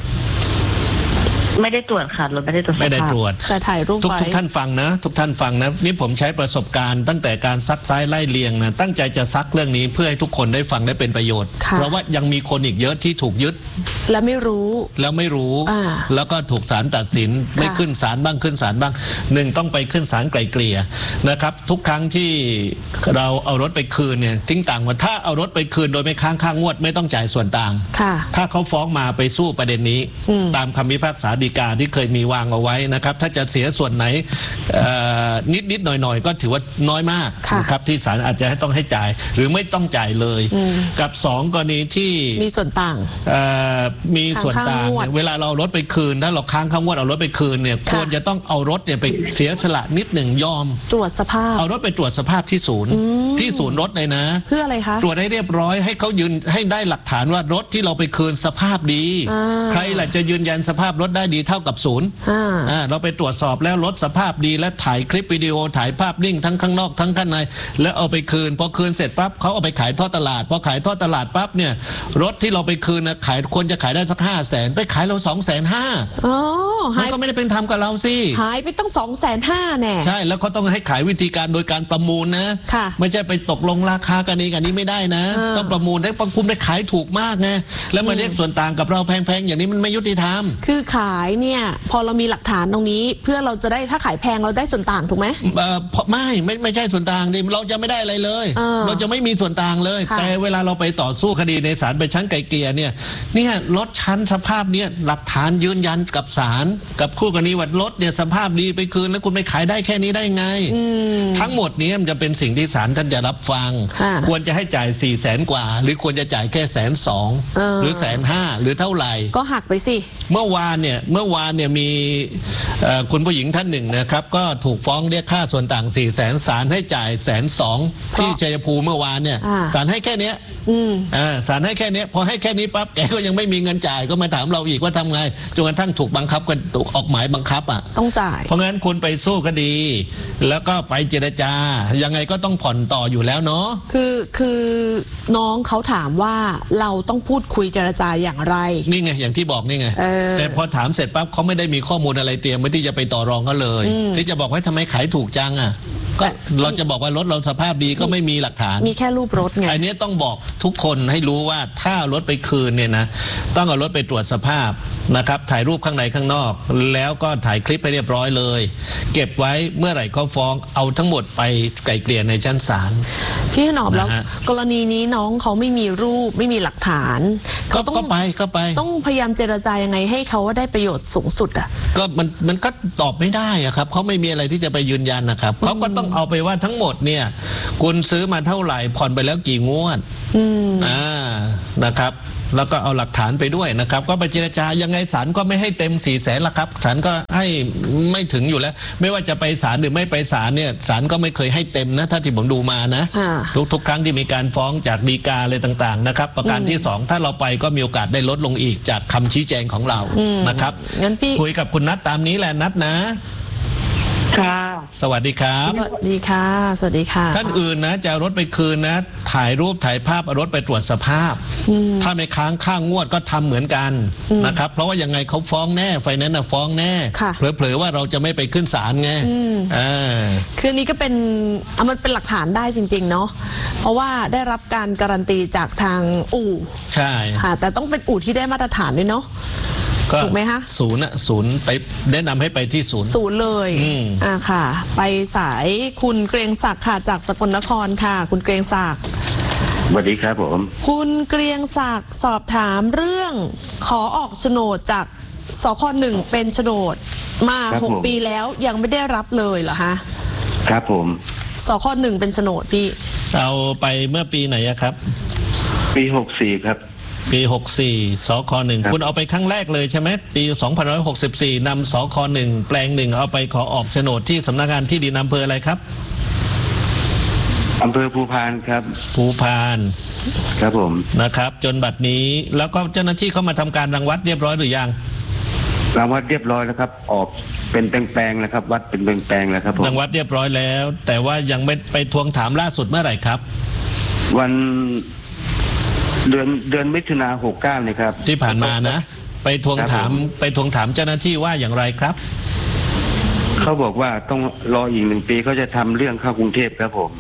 ไม่ได้ตรวจค่ะรถไม่ได้ตรวจไม่ได้ตรวจแต่ถ่ายรูปทุกทุกท่านฟังนะทุกท่านฟังนะนี่ผมใช้ประสบการณ์ตั้งแต่การซักซ้ายไล่เลียงนะตั้งใจจะซักเรื่องนี้เพื่อให้ทุกคนได้ฟังได้เป็นประโยชน์เพราะว่ายังมีคนอีกเยอะที่ถูกยึดและไม่รู้แล้วไม่รู้แล้วก็ถูกศาลตัดสินไม่ขึ้นศาลบ้างขึ้นศาลบ้างหนึ่งต้องไปขึ้นศาลไกล่เกลี่ยนะครับทุกครั้งที่เราเอารถไปคืนเนี่ยทิ้งต่างว่าถ้าเอารถไปคืนโดยไม่ค้างค่างวดไม่ต้องจ่ายส่วนต่างถ้าเขาฟ้องมาไปสู้ประเด็นนี้ตามคำพิพากษาฎีกาที่เคยมีวางเอาไว้นะครับถ้าจะเสียส่วนไหนนิดนิดหน่อยหน่อยก็ถือว่าน้อยมากนะครับที่ศาลอาจจะให้ต้องให้จ่ายหรือไม่ต้องจ่ายเลยกับสองกรณีที่มีส่วนต่างมีส่วนต่างเวลาเรารถไปคืนถ้าเราค้างค่างวดเอารถไปคืนเนี่ยควรจะต้องเอารถเนี่ยไปเสียสละนิดหนึ่งยอมตรวจสภาพเอารถไปตรวจสภาพที่ศูนย์ที่ศูนย์รถเลยนะเพื่ออะไรคะตรวจให้เรียบร้อยให้เขายืนให้ได้หลักฐานว่ารถที่เราไปคืนสภาพดีใครแหละจะยืนยันสภาพรถได้ดีเท่ากับศูนย์เราไปตรวจสอบแล้วรถสภาพดีและถ่ายคลิปวิดีโอถ่ายภาพนิ่งทั้งข้างนอกทั้งข้างในแล้วเอาไปคืนพอคืนเสร็จปั๊บเขาเอาไปขายทอดตลาดพอขายทอดตลาดปั๊บเนี่ยรถที่เราไปคืนนะขายควรจะขายได้สักห้าแสนไปขายเราสองแสนห้าอ๋อมันก็ไม่ได้เป็นธรรมกับเราสิหายไปตั้งสองแสนห้าแน่ใช่แล้วเขาต้องให้ขายวิธีการโดยการประมูลนะไม่ใช่ไปตกลงราคากันเองอันนี้ไม่ได้นะต้องประมูลได้ปังคุณไปขายถูกมากไงแล้วมาเรียกส่วนต่างกับเราแพงๆอย่างนี้มันไม่ยุติธรรมคือขายเนี่ยพอเรามีหลักฐานตรงนี้เพื่อเราจะได้ถ้าขายแพงเราได้ส่วนต่างถูกไหมเอ่อไม่ไม่ไม่ใช่ส่วนต่างดิเราจะไม่ได้อะไรเลยเเราจะไม่มีส่วนต่างเลยแต่เวลาเราไปต่อสู้คดีในศาลไปชั้นไกลเกลี่ยเนี่ยเนี่ยรถชั้นสภาพเนี่ยหลักฐานยืนยันกับศาลกับคู่กรณีว่ารถเนี่ยสภาพดีไปคืนแล้วคุณไปขายได้แค่นี้ได้ไงทั้งหมดนี้มันจะเป็นสิ่งที่ศาลท่านจะรับฟังควรจะให้จ่ายสี่แสนกว่าหรือควรจะจ่ายแค่แสนสองหรือแสนห้าหรือเท่าไหร่ก็หักไปสิเมื่อวานเนี่ยเมื่อวานเนี่ยมีคุณผู้หญิงท่านหนึ่งนะครับก็ถูกฟ้องเรียกค่าส่วนต่างสี่แสนศาลให้จ่ายแสนสองที่ชัยภูมิเมื่อวานเนี่ยศาลให้แค่เนี้ยศาลให้แค่เนี้ยพอให้แค่นี้ปั๊บแกก็ยังไม่มีเงินจ่ายก็มาถามเราอีกว่าทำไงจนกระทั่งถูกบังคับกันถูกออกหมายบังคับอ่ะต้องจ่ายเพราะงั้นคุณไปสู้คดีแล้วก็ไปเจรจายังไงก็ต้องผ่อนต่ออยู่แล้วเนาะคือคือน้องเขาถามว่าเราต้องพูดคุยเจรจาอย่างไรนี่ไงอย่างที่บอกนี่ไงแต่พอถามเสร็จปั๊บเขาไม่ได้มีข้อมูลอะไรเตรียมไว้ที่จะไปต่อรองเขาเลยที่จะบอกว่าทำไมขายถูกจังอ่ะก็เราจะบอกว่ารถเราสภาพดีก็ไม่มีหลักฐานมีแค่รูปรถไงอันนี้ต้องบอกทุกคนให้รู้ว่าถ้ารถไปคืนเนี่ยนะต้องเอารถไปตรวจสภาพนะครับถ่ายรูปข้างในข้างนอกแล้วก็ถ่ายคลิปไปเรียบร้อยเลยเก็บไว้เมื่อไหร่เขาฟ้องเอาทั้งหมดไปไกล่เกลี่ยในชั้นศาลพี่หนอมแล้วกรณีนี้น้องเขาไม่มีรูปไม่มีหลักฐานเขาต้องไปก็ไปต้องพยายามเจรจายังไงให้เขาได้ประโยชน์สูงสุดอ่ะก็มันมันก็ตอบไม่ได้อะครับเขาไม่มีอะไรที่จะไปยืนยันนะครับเขาก็ต้องเอาไปว่าทั้งหมดเนี่ยคุณซื้อมาเท่าไหร่ผ่อนไปแล้วกี่งวดอ่านะครับแล้วก็เอาหลักฐานไปด้วยนะครับก็ไปเจรจายังไงศาลก็ไม่ให้เต็มสี่แสนละครับศาลก็ให้ไม่ถึงอยู่แล้วไม่ว่าจะไปศาลหรือไม่ไปศาลเนี่ยศาลก็ไม่เคยให้เต็มนะถ้าที่ผมดูมานะทุกทุกครั้งที่มีการฟ้องจากฎีกาอะไรต่างๆนะครับประการที่สองถ้าเราไปก็มีโอกาสได้ลดลงอีกจากคำชี้แจงของเรานะครับคุยกับคุณนัทตามนี้แหละนัทนะค่ะสวัสดีครับสวัสดีค่ะสวัสดีค่ะท่านอื่นนะจะเอารถไปคืนนะถ่ายรูปถ่ายภาพเอารถไปตรวจสภาพถ้าไม่ค้างค่างวดก็ทำเหมือนกันนะครับเพราะว่ายังไงเขาฟ้องแน่ไฟแนนซ์น่ะฟ้องแน่เผลอๆว่าเราจะไม่ไปขึ้นศาลไงอ่าคือนี้ก็เป็นอ่ะมันเป็นหลักฐานได้จริงๆเนาะเพราะว่าได้รับการการันตีจากทางอู่ใช่ค่ะแต่ต้องเป็นอู่ที่ได้มาตรฐานด้วยเนาะถูกไหมคะศูนย์อะศูนย์ไปแนะนำให้ไปที่ศูนย์ศูนย์เลยอ่าค่ะไปสายคุณเกรียงศักดิ์ค่ะจากสกลนครค่ะคุณเกรียงศักดิ์สวัสดีครับผมคุณเกรียงศักดิ์สอบถามเรื่องขอออกโฉนดจากสคหนึ่งเป็นโฉนดมาหกปีแล้วยังไม่ได้รับเลยเหรอคะครับผมสคหนึ่งเป็นโฉนดพี่เอาไปเมื่อปีไหนครับปีหกสี่ครับปีหกสี่สคหนึ่งคุณเอาไปครั้งแรกเลยใช่ไหมปีสองพันห้าร้อยหกสิบสี่นำสคหนึ่งแปลงหนึ่งเอาไปขอออกโฉนดที่สำนักงานที่ดินอำเภออะไรครับอำเภอภูพานครับภูพานครับผมนะครับจนบัดนี้แล้วก็เจ้าหน้าที่เขามาทำการรังวัดเรียบร้อยหรือยังรังวัดเรียบร้อยแล้วครับออกเป็นแปลงๆแล้วครับวัดเป็นแปลงๆแล้วครับผมรังวัดเรียบร้อยแล้วแต่ว่ายังไม่ไปทวงถามล่าสุดเมื่อไหร่ครับวันเดือนเดือนมิถุนาหกเก้าเนี่ยครับที่ผ่านมานะไปทวงถามไปทวงถามเจ้าหน้าที่ว่าอย่างไรครับเขาบอกว่าต้องรออีกหนึ่งปีเขาจะทำเรื่องเข้ากรุงเทพครับผม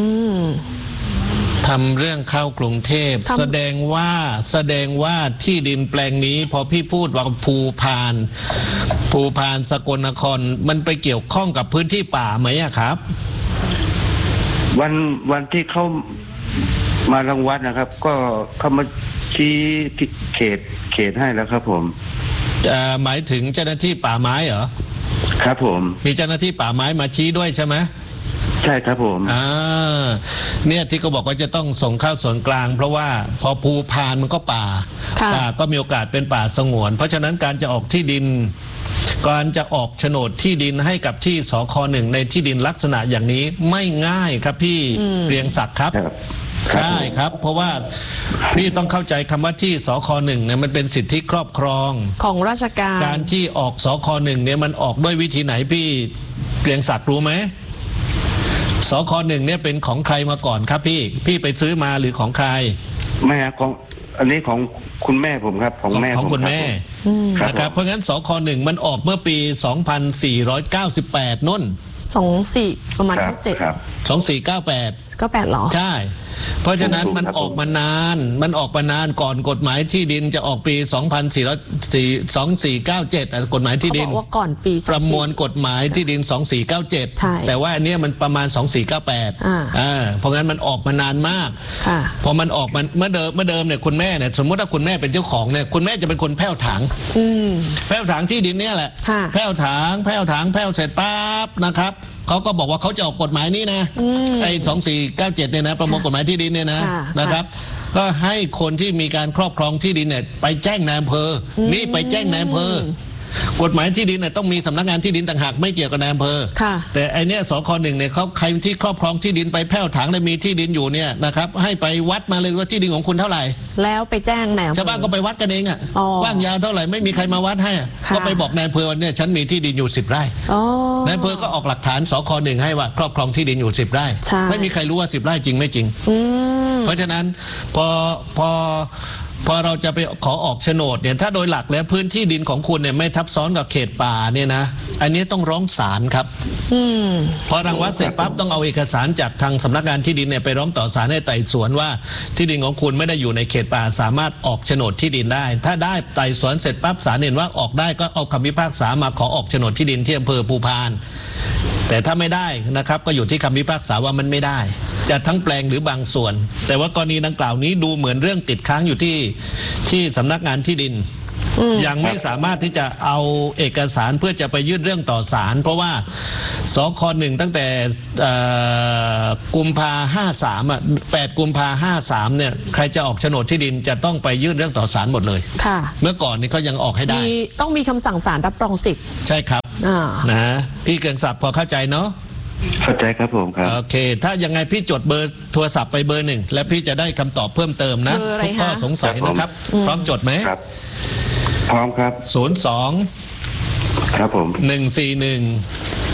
ทำเรื่องเข้ากรุงเทพแสดงว่าแสดงว่าที่ดินแปลงนี้พอพี่พูดว่าภูพานภูพานสกลนครมันไปเกี่ยวข้องกับพื้นที่ป่าไหมอะครับวันวันที่เขามารังวัดนะครับก็เขามาชี้เขตเขตให้แล้วครับผมจะหมายถึงเจ้าหน้าที่ป่าไม้เหรอครับผมมีเจ้าหน้าที่ป่าไม้มาชี้ด้วยใช่ไหมใช่ครับผมอ่าเนี่ยที่เขาบอกว่าจะต้องส่งเข้าส่วนกลางเพราะว่าพอภูพานมันก็ป่าป่าก็มีโอกาสเป็นป่าสงวนเพราะฉะนั้นการจะออกที่ดินการจะออกโฉนดที่ดินให้กับที่สคหนึ่งในที่ดินลักษณะอย่างนี้ไม่ง่ายครับพี่เกรียงศักดิ์ครับใช่ครับเพราะว่าพี่ต้องเข้าใจคำว่าที่สคหนึ่งเนี่ยมันเป็นสิทธิครอบครองของราชการการที่ออกสคหนึ่งเนี่ยมันออกด้วยวิธีไหนพี่เกรียงศักดิ์รู้ไหมสคหนึ่งเนี่ยเป็นของใครมาก่อนครับพี่พี่ไปซื้อมาหรือของใครไม่ครับของอันนี้ของคุณแม่ผมครับของแม่ของคุณแม่นะครับเพราะงั้นสคหนึ่งมันออกเมื่อปีสองพันสี่ร้อยเก้าสิบแปดนุ่นสองสี่ประมาณเจ็ดสองสี่เก้าแปดเก้าแปดหรอใช่เพราะฉะนั้นมันออกมานานมันออกมานานก่อนกฎหมายที่ดินจะออกปีสองพันสี่ร้อยเก้าเจ็ดกฎหมายที่ดินเขาบอกว่าก่อนปีประมวลกฎหมายที่ดินสองสี่เก้าเจ็ดแต่ว่าอันนี้มันประมาณสองสี่เก้าแปดอ่าเพราะงั้นมันออกมานานมากพอมันออกมันเมื่อเดิมเมื่อเดิมเนี่ยคุณแม่เนี่ยสมมติว่าคุณแม่เป็นเจ้าของเนี่ยคุณแม่จะเป็นคนแผ่วถางแผ่วถางที่ดินเนี่ยแหละแผ่วถางแผ่วถางแผ่วเสร็จปั๊บนะครับเขาก็บอกว่าเขาจะออกกฎหมายนี้นะไอ้สองสี่เก้าเจ็ดเนี่ยนะประมวลกฎหมายที่ดินเนี่ยนะนะครับก็ให้คนที่มีการครอบครองที่ดินเนี่ยไปแจ้งนายอำเภอนี่ไปแจ้งนายอำเภอกฎหมายที่ดินเนี่ยต้องมีสำนักงานที่ดินต่างหากไม่เกี่ยวกับนายอำเภอแต่ไอเนี้ยสคหนึ่งเนี่ยเขาใครที่ครอบครองที่ดินไปแผ่วถางและมีที่ดินอยู่เนี่ยนะครับให้ไปวัดมาเลยว่าที่ดินของคุณเท่าไหร่แล้วไปแจ้งนายอำเภอชาวบ้านก็ไปวัดกันเองอ่ะกว้างยาวเท่าไหร่ไม่มีใครมาวัดให้ก็ไปบอกนายอำเภอเนี่ยฉันมีที่ดินอยู่สิบไร่นายอำเภอก็ออกหลักฐานสคหนึ่งให้ว่าครอบครองที่ดินอยู่สิบไร่ไม่มีใครรู้ว่าสิบไร่จริงไม่จริงเพราะฉะนั้นพอพอพอเราจะไปขอออกโฉนดเนี่ยถ้าโดยหลักแล้วพื้นที่ดินของคุณเนี่ยไม่ทับซ้อนกับเขตป่าเนี่ยนะอันนี้ต้องร้องศาลครับพอรังวัดเสร็จปั๊บต้องเอาเอกสารจากทางสำนักงานที่ดินเนี่ยไปร้องต่อศาลให้ไต่สวนว่าที่ดินของคุณไม่ได้อยู่ในเขตป่าสามารถออกโฉนดที่ดินได้ถ้าได้ไต่สวนเสร็จปั๊บศาลเห็นว่าออกได้ก็เอาคำพิพากษามาขอออกโฉนดที่ดินที่อำเภอภูพานแต่ถ้าไม่ได้นะครับก็อยู่ที่คำพิพากษาว่ามันไม่ได้จะทั้งแปลงหรือบางส่วนแต่ว่ากรณีดังกล่าวนี้ดูเหมือนเรื่องติดค้างอยู่ที่ที่สำนักงานที่ดินยังไม่สามารถที่จะเอาเอกสารเพื่อจะไปยื่นเรื่องต่อศาลเพราะว่าสคหนึ่งตั้งแต่กุมภาห้าสามอ่ะแปดกุมภาห้าสามเนี่ยใครจะออกโฉนดที่ดินจะต้องไปยื่นเรื่องต่อศาลหมดเลยค่ะเมื่อก่อนนี้เขายังออกให้ได้ต้องมีคำสั่งศาลรับรองสิทธิ์ใช่ครับนะพี่เกรียงศักดิ์พอเข้าใจเนาะเข้าใจครับผมครับโอเคถ้ายังไงพี่จดเบอร์โทรศัพท์ไปเบอร์หนึ่งและพี่จะได้คำตอบเพิ่มเติมนะทุกข้อสงสัยนะครับพร้อมจดไหมครับพร้อมครับศูนย์สองครับผมหนึ่งสี่หนึ่ง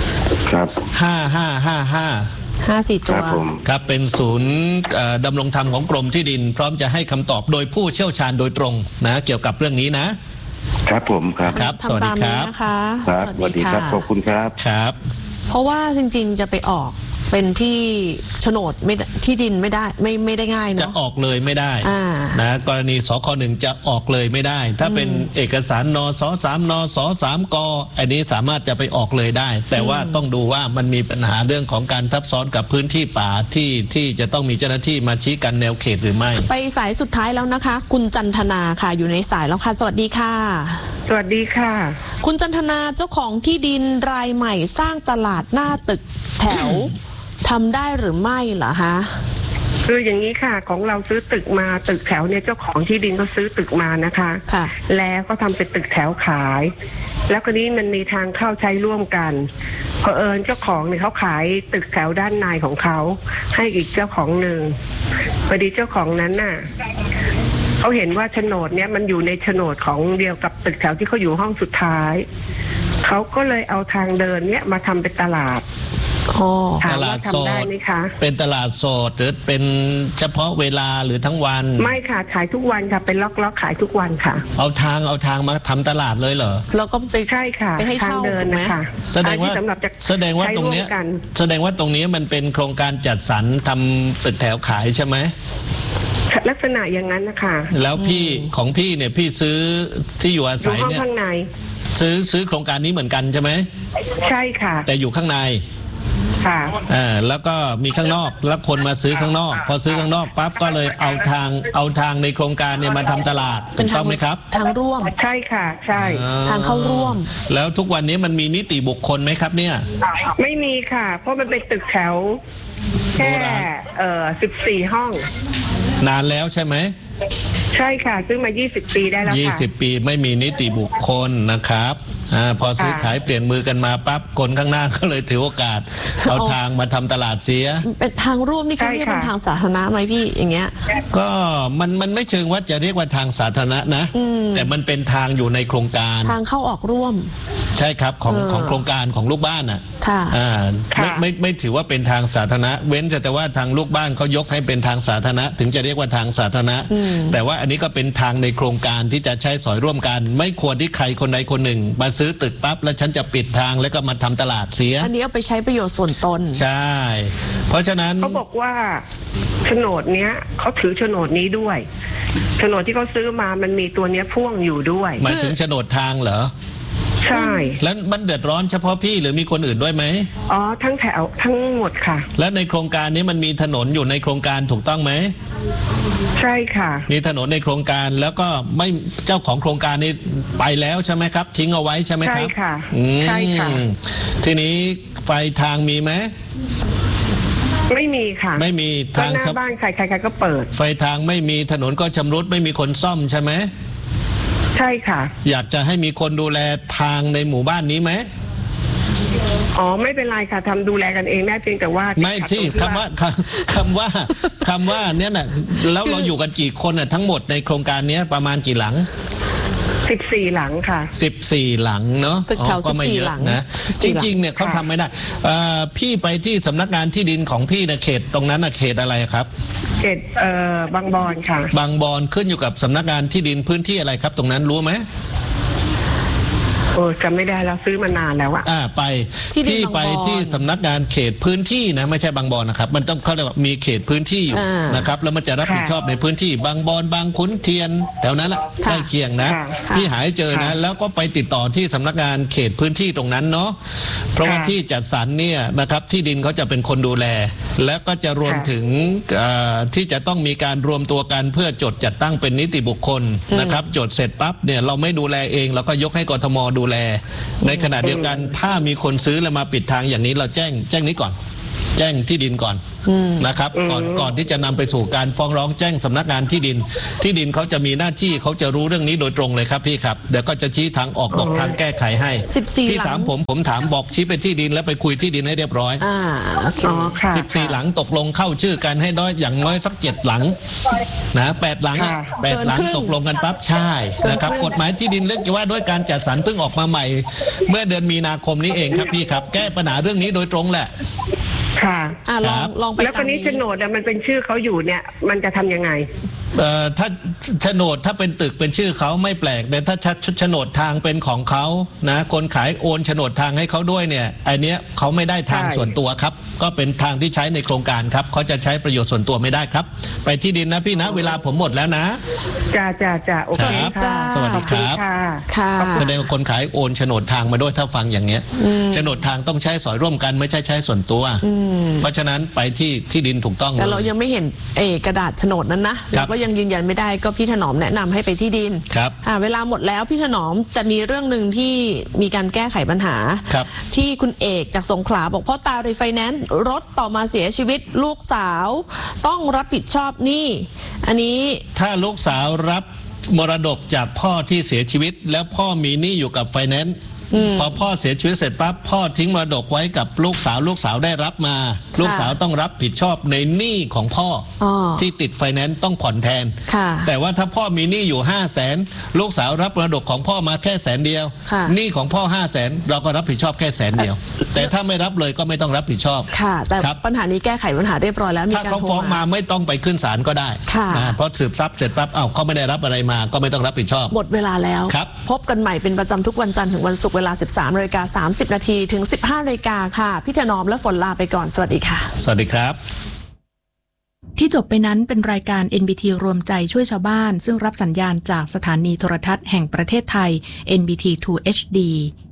ครับห้าห้าห้าห้าห้าสี่ตัวครับเป็นศูนย์ดำรงธรรมของกรมที่ดินพร้อมจะให้คำตอบโดยผู้เชี่ยวชาญโดยตรงนะเกี่ยวกับเรื่องนี้นะครับผมครับครับสวัสดีครับนะคะสวัสดีครับขอบคุณครับครับเพราะว่าจริงๆจะไปออกเป็นที่โฉนดไม่ที่ดินไม่ได้ไม่ไม่ได้ง่ายเนาะจะออกเลยไม่ได้นะกรณีสคหนึ่งจะออกเลยไม่ได้ถ้าเป็นเอกสารนสสามนสสามกอันนี้สามารถจะไปออกเลยได้แต่ว่าต้องดูว่ามันมีปัญหาเรื่องของการทับซ้อนกับพื้นที่ป่าที่ที่จะต้องมีเจ้าหน้าที่มาชี้กันแนวเขตหรือไม่ไปสายสุดท้ายแล้วนะคะคุณจันทนาค่ะอยู่ในสายแล้วค่ะสวัสดีค่ะสวัสดีค่ะคุณจันทนาเจ้าของที่ดินรายใหม่สร้างตลาดหน้าตึกแถวทำได้หรือไม่เหรอคะคืออย่างนี้ค่ะของเราซื้อตึกมาตึกแถวเนี่ยเจ้าของที่ดินก็ซื้อตึกมานะคะค่ะแล้วก็ทำเป็นตึกแถวขายแล้วก็นี้มันมีทางเข้าใช้ร่วมกันเผอิญเจ้าของเนี่ยเขาขายตึกแถวด้านในของเขาให้อีกเจ้าของหนึ่งพอดีเจ้าของนั้นน่ะเขาเห็นว่าโฉนดเนี่ยมันอยู่ในโฉนดของเดียวกับตึกแถวที่เขาอยู่ห้องสุดท้ายเขาก็เลยเอาทางเดินเนี่ยมาทำเป็นตลาดตลาดสดเป็นตลาดสดหรือเป็นเฉพาะเวลาหรือทั้งวันไม่ค่ะขายทุกวันค่ะเป็นล็อกๆขายทุกวันค่ะเอาทางเอาทางมาทำตลาดเลยเหรอแล้วก็ไปใช่ค่ะไปให้เช่าเดินนะคะแสดงว่าแสดงว่าตรงนี้แสดงว่าตรงนี้มันเป็นโครงการจัดสรรทำตึกแถวขายใช่ไหมลักษณะอย่างนั้นนะคะแล้วพี่ของพี่เนี่ยพี่ซื้อที่อยู่อาศัยเนี่ยซื้อซื้อโครงการนี้เหมือนกันใช่ไหมใช่ค่ะแต่อยู่ข้างในค่ะอ่าแล้วก็มีข้างนอกแล้วคนมาซื้อข้างนอกพอซื้อข้างนอกปั๊บก็เลยเอาทางเอาทางในโครงการเนี่ยมาทำตลาดถูกต้องไหมครับทางร่วมใช่ค่ะใช่ทางเข้าร่วมแล้วทุกวันนี้มันมีนิติบุคคลไหมครับเนี่ยไม่มีค่ะเพราะมันเป็นตึกแถวแค่เอ่อสิบสี่ห้องนานแล้วใช่ไหมใช่ค่ะซื้อมายี่สิบปีได้แล้วค่ะยี่สิบปีไม่มีนิติบุคคลนะครับอ่าพอซื้อขายเปลี่ยนมือกันมาปั๊บคนข้างหน้าก็เลยถือโอกาสเอาทางมาทำตลาดเสียเป็นทางร่วมนี่เขาเรียกเป็นทางสาธารณะไหมพี่อย่างเงี้ยก็มันมันไม่เชิงว่าจะเรียกว่าทางสาธารณะนะแต่มันเป็นทางอยู่ในโครงการทางเข้าออกร่วมใช่ครับของของโครงการของลูกบ้านอ่ะค่ะอ่าไม่ไม่ไม่ถือว่าเป็นทางสาธารณะเว้นแต่ว่าทางลูกบ้านเขายกให้เป็นทางสาธารณะถึงจะเรียกว่าทางสาธารณะแต่ว่าอันนี้ก็เป็นทางในโครงการที่จะใช้สอยร่วมกันไม่ควรที่ใครคนใดคนหนึ่งมาซื้อตึกปั๊บแล้วฉันจะปิดทางแล้วก็มาทำตลาดเสียอันนี้เอาไปใช้ประโยชน์ส่วนตนใช่เพราะฉะนั้นเขาบอกว่าโฉนดเนี้ยเขาถือโฉนดนี้ด้วยโฉนดที่เขาซื้อมามันมีตัวเนี้ยพ่วงอยู่ด้วยหมายถึงโฉนดทางเหรอใช่แล้วมันเดือดร้อนเฉพาะพี่หรือมีคนอื่นด้วยไหมอ๋อทั้งแถวทั้งหมดค่ะแล้วในโครงการนี้มันมีถนนอยู่ในโครงการถูกต้องไหมใช่ค่ะมีถนนในโครงการแล้วก็ไม่เจ้าของโครงการนี้ไปแล้วใช่ไหมครับทิ้งเอาไว้ใช่ไหมครับใช่ค่ะใช่ค่ะทีนี้ไฟทางมีไหมไม่มีค่ะไม่มีทางหน้าบ้านใครใครก็เปิดไฟทางไม่มีถนนก็ชำรุดไม่มีคนซ่อมใช่ไหมใช่ค่ะอยากจะให้มีคนดูแลทางในหมู่บ้านนี้ไหมอ๋อไม่เป็นไรค่ะทำดูแลกันเองได้เพียงแต่ว่าไม่ที่คำว่าคำว่าคำว่าเนี้ยน่ะแล้วเราอยู่กันกี่คนน่ะทั้งหมดในโครงการนี้ประมาณกี่หลังสิบสี่หลังค่ะสิบสี่หลังเนาะก็ไม่เยอะนะจริงๆเนี่ยเขาทำไม่ได้พี่ไปที่สำนักงานที่ดินของพี่นะเขตตรงนั้นนะเขตอะไรครับเขตเอ่อบางบอนค่ะบางบอนขึ้นอยู่กับสำนักงานที่ดินพื้นที่อะไรครับตรงนั้นรู้ไหมโอ้จำไม่ได้แล้วซื้อมานานแล้วอะอ่าไปที่ไปที่สำนักงานเขตพื้นที่นะไม่ใช่บางบอนนะครับมันต้องเขาเรียกว่ามีเขตพื้นที่อยู่นะครับแล้วมันจะรับผิดชอบในพื้นที่บางบอนบางขุนเทียนแถวนั้นแหละใกล้เคียงนะพี่หายเจอนะแล้วก็ไปติดต่อที่สำนักงานเขตพื้นที่ตรงนั้นเนาะเพราะว่าที่จัดสรรเนี่ยนะครับที่ดินเขาจะเป็นคนดูแลแล้วก็จะรวมถึงที่จะต้องมีการรวมตัวกันเพื่อจดจัดตั้งเป็นนิติบุคคลนะครับจดเสร็จปั๊บเนี่ยเราไม่ดูแลเองเราก็ยกให้กทมดูแลในขณะเดียวกันถ้ามีคนซื้อแล้วมาปิดทางอย่างนี้เราแจ้งแจ้งนี้ก่อนแจ้งที่ดินก่อนนะครับก่อนก่อนที่จะนำไปสู่การฟ้องร้องแจ้งสำนักงานที่ดินที่ดินเขาจะมีหน้าที่เขาจะรู้เรื่องนี้โดยตรงเลยครับพี่ครับเดี๋ยวก็จะชี้ทางออกบอกทางแก้ไขให้พี่ถามผมผมถามบอกชี้ไปที่ดินแล้วไปคุยที่ดินให้เรียบร้อยอ่าโอเคสิบสี่หลังตกลงเข้าชื่อกันให้น้อยอย่างน้อยสักเจ็ดหลังนะแปดหลังแปดหลังตกลงกันปั๊บใช่นะครับกฎหมายที่ดินเรื่องว่าด้วยการจัดสรรเพิ่งออกมาใหม่เมื่อเดือนมีนาคมนี้เองครับพี่ครับแก้ปัญหาเรื่องนี้โดยตรงแหละค่ะอ่าลองลองไปแล้วตอนนี้โฉนดมันเป็นชื่อเขาอยู่เนี่ยมันจะทำยังไงเอ่อถ้าโฉนดถ้าเป็นตึกเป็นชื่อเขาไม่แปลกแต่ถ้าโฉนดทางเป็นของเขานะคนขายโอนโฉนดทางให้เขาด้วยเนี่ยไอเนี้ยเขาไม่ได้ทางส่วนตัวครับก็เป็นทางที่ใช้ในโครงการครับเขาจะใช้ประโยชน์ส่วนตัวไม่ได้ครับไปที่ดินนะพี่นะเวลาผมหมดแล้วนะจ้าจ้าจ้าโอเคค่ะสวัสดีครับค่ะแสดงว่าคนขายโอนโฉนดทางมาด้วยถ้าฟังอย่างเนี้ยโฉนดทางต้องใช้สอยร่วมกันไม่ใช่ใช้ส่วนตัวเพราะฉะนั้นไปที่ที่ดินถูกต้องแต่เรายังไม่เห็นเอกระดาษโฉนดนั้นนะเราก็ยังยืนยันไม่ได้ก็พี่ถนอมแนะนำให้ไปที่ดินครับเวลาหมดแล้วพี่ถนอมจะมีเรื่องหนึ่งที่มีการแก้ไขปัญหาที่คุณเอกจากสงขลาบอกพ่อตารีไฟแนนซ์รถต่อมาเสียชีวิตลูกสาวต้องรับผิดชอบหนี้อันนี้ถ้าลูกสาวรับมรดกจากพ่อที่เสียชีวิตแล้วพ่อมีหนี้อยู่กับไฟแนนซ์พอพ่อเสียชีวิตเสร็จปั๊บพ่อทิ้งมรดกไว้กับลูกสาวลูกสาวได้รับมาลูกสาวต้องรับผิดชอบในหนี้ของพ่อที่ติดไฟแนนซ์ต้องผ่อนแทนแต่ว่าถ้าพ่อมีหนี้อยู่ห้าแสนลูกสาวรับมรดกของพ่อมาแค่แสนเดียวหนี้ของพ่อห้าแสนเราก็รับผิดชอบแค่แสนเดียวแต่ถ้าไม่รับเลยก็ไม่ต้องรับผิดชอบค่ะแต่ปัญหานี้แก้ไขปัญหาเรียบร้อยแล้วถ้าเขาฟ้องมาไม่ต้องไปขึ้นศาลก็ได้เพราะสืบทรัพย์เสร็จปั๊บเอ้าเขาไม่ได้รับอะไรมาก็ไม่ต้องรับผิดชอบหมดเวลาแล้วพบกันใหม่เป็นประจำทุกวันจันทร์ถึงวันศุกร์เวลา สิบสามนาฬิกาสามสิบนาทีถึง สิบห้านาฬิกาค่ะพี่ถนอมและฝนลาไปก่อนสวัสดีค่ะสวัสดีครับที่จบไปนั้นเป็นรายการ เอ็น บี ที รวมใจช่วยชาวบ้านซึ่งรับสัญญาณจากสถานีโทรทัศน์แห่งประเทศไทย เอ็น บี ที ทู เอช ดี